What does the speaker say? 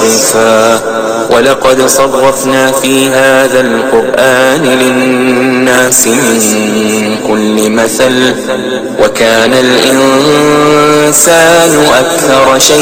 صرفا ولقد صرفنا في هذا القرآن للناس من كل مثل وكان الإنسان أكثر شيء